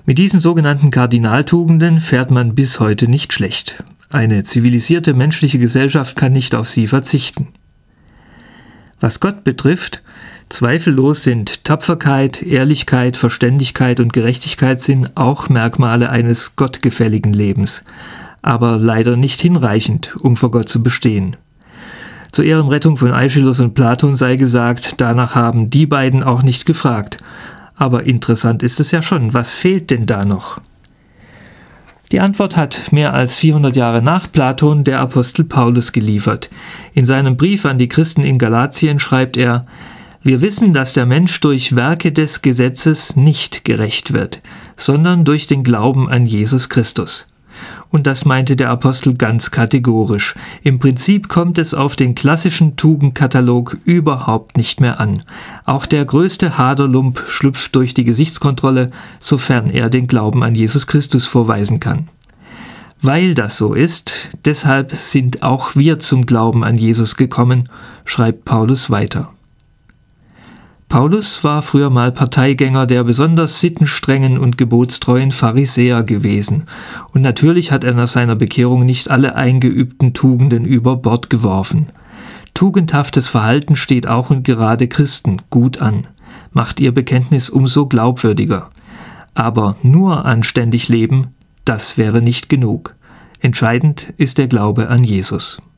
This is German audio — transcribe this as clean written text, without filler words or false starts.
Mit diesen sogenannten Kardinaltugenden fährt man bis heute nicht schlecht. Eine zivilisierte menschliche Gesellschaft kann nicht auf sie verzichten. Was Gott betrifft, zweifellos sind Tapferkeit, Ehrlichkeit, Verständigkeit und Gerechtigkeit sind auch Merkmale eines gottgefälligen Lebens, aber leider nicht hinreichend, um vor Gott zu bestehen. Zur Ehrenrettung von Aischylos und Platon sei gesagt, danach haben die beiden auch nicht gefragt. Aber interessant ist es ja schon, was fehlt denn da noch? Die Antwort hat mehr als 400 Jahre nach Platon der Apostel Paulus geliefert. In seinem Brief an die Christen in Galatien schreibt er: Wir wissen, dass der Mensch durch Werke des Gesetzes nicht gerecht wird, sondern durch den Glauben an Jesus Christus. Und das meinte der Apostel ganz kategorisch. Im Prinzip kommt es auf den klassischen Tugendkatalog überhaupt nicht mehr an. Auch der größte Haderlump schlüpft durch die Gesichtskontrolle, sofern er den Glauben an Jesus Christus vorweisen kann. Weil das so ist, deshalb sind auch wir zum Glauben an Jesus gekommen, schreibt Paulus weiter. Paulus war früher mal Parteigänger der besonders sittenstrengen und gebotstreuen Pharisäer gewesen. Und natürlich hat er nach seiner Bekehrung nicht alle eingeübten Tugenden über Bord geworfen. Tugendhaftes Verhalten steht auch und gerade Christen gut an, macht ihr Bekenntnis umso glaubwürdiger. Aber nur anständig leben, das wäre nicht genug. Entscheidend ist der Glaube an Jesus.